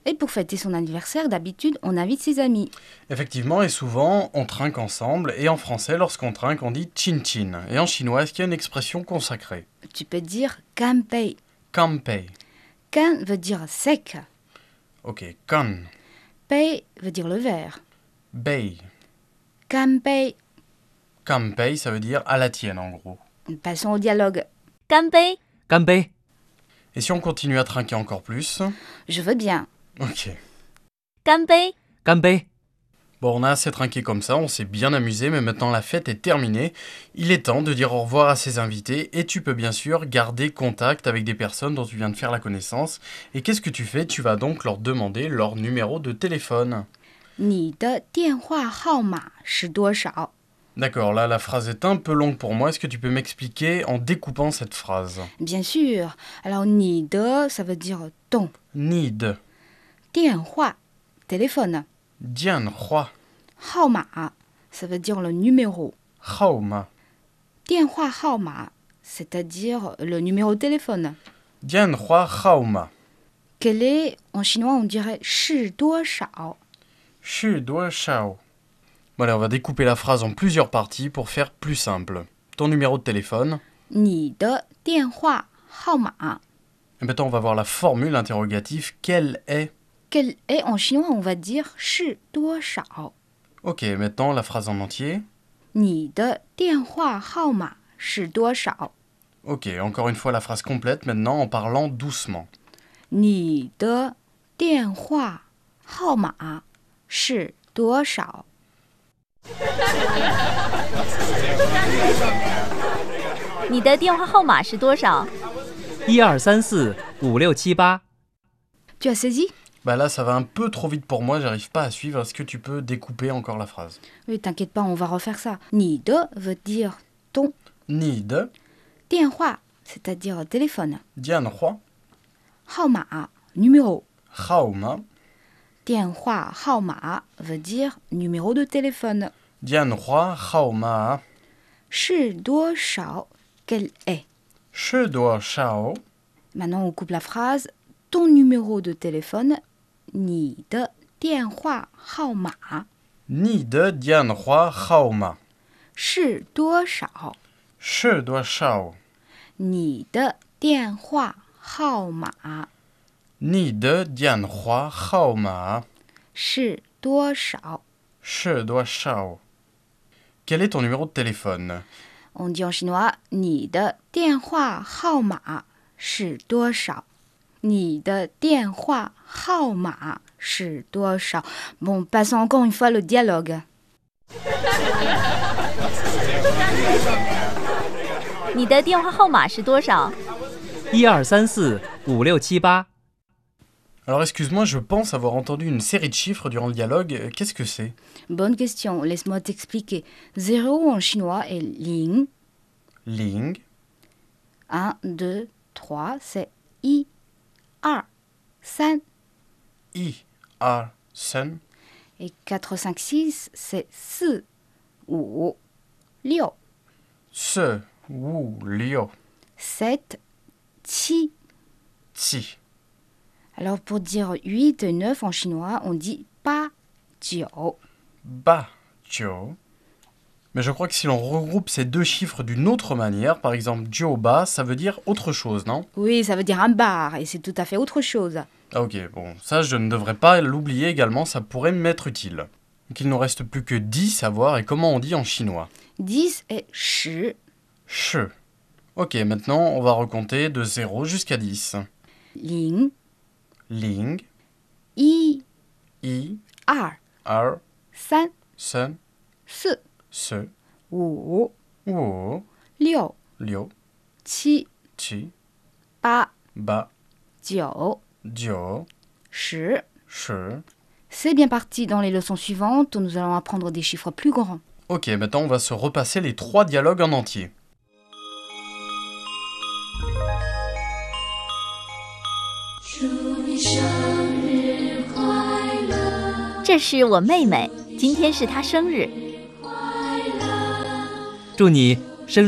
Et pour fêter son anniversaire, d'habitude, on invite ses amis. Effectivement, et souvent, on trinque ensemble, et en français, lorsqu'on trinque, on dit chin chin. Et en chinois, est-ce qu'il y a une expression consacrée? Tu peux dire kanpei. Kanpei. Kan veut dire sec. Ok, kan. Pei veut dire le verre. Bei. Kanpei. Kanpei, ça veut dire à la tienne, en gros. Passons au dialogue. 干杯！ 干杯！ Et si on continue à trinquer encore plus? Je veux bien. Ok. 干杯！ 干杯！ Bon, on a assez trinqué comme ça, on s'est bien amusé, mais maintenant la fête est terminée. Il est temps de dire au revoir à ses invités, et tu peux bien sûr garder contact avec des personnes dont tu viens de faire la connaissance. Et qu'est-ce que tu fais? Tu vas donc leur demander leur numéro de téléphone. 你的电话号码是多少？ D'accord, là la phrase est un peu longue pour moi. Est-ce que tu peux m'expliquer en découpant cette phrase? Bien sûr. Alors, 你的, ça veut dire ton. Need. 电话, téléphone. Dian Hua. 号码, ça veut dire le numéro. Haoma. 电话号码, c'est-à-dire le numéro de téléphone. Dian Hua Haoma. Quel est, en chinois, on dirait 是多少? Shu Dua Shao. Bon allez, on va découper la phrase en plusieurs parties pour faire plus simple. Ton numéro de téléphone. 你的电话号码. Et maintenant, on va voir la formule interrogative. Quelle est? Quel est, en chinois, on va dire 是多少? Ok, maintenant la phrase en entier. 你的电话号码是多少? Ok, encore une fois la phrase complète maintenant en parlant doucement. 你的电话号码是多少? 你的电话号码是多少？ 123456788。 Tu as saisi? Bah là, ça va un peu trop vite pour moi, j'arrive pas à suivre. Est-ce que tu peux découper encore la phrase? Oui, t'inquiète pas, on va refaire ça. 你的 veut dire ton. Need. 电话, c'est-à-dire téléphone. Dian Hua. 号码, numéro. Haoma. 电话号码 veut dire numéro de téléphone. Dian Hua Haoma. 是多少? Quel est? She Dua Shao. Maintenant, on coupe la phrase. Ton numéro de téléphone. 你的电话号码 Need Dian Hua Haoma. 是多少? She Dua Shao. 你的电话号码 Need Dian Hua Haoma. 是多少? She Dua Shao. Quel est ton numéro de téléphone? On dit en chinois 你的电话号码是多少? 你的电话号码是多少? Bon, passons encore une fois le dialogue. 你的电话号码是多少？ 123456788。 Alors excuse-moi, je pense avoir entendu une série de chiffres durant le dialogue. Qu'est-ce que c'est? Bonne question, laisse-moi t'expliquer. 0 en chinois est ling. Ling. 1, 2, 3, c'est i, 2, 3. I. A. Sen. Et 4, 5, 6, c'est 4, 5, 6. Se. Wu. Liu. 7, 6. Ti. Alors pour dire 8 et 9 en chinois, on dit pa, jiu. Ba. Jiu. Mais je crois que si l'on regroupe ces deux chiffres d'une autre manière, par exemple jiu ba, ça veut dire autre chose, non? Oui, ça veut dire un bar et c'est tout à fait autre chose. Ah, ok, bon, ça je ne devrais pas l'oublier également, ça pourrait m'être utile. Donc il ne nous reste plus que 10 à voir et comment on dit en chinois. 10 est 10. She. Ok, maintenant on va recompter de 0 jusqu'à 10. Ling, Ling. i, I. 2, R. 3, Sen. 4, Se. 5, Wu. 6, Liu. 7, Chi. 8, Ba. 9, Jiu. 10. She. C'est bien parti. Dans les leçons suivantes, nous allons apprendre des chiffres plus grands. Ok, maintenant on va se repasser les 3 dialogues en entier. 这是我妹妹，今天是她生日。 祝你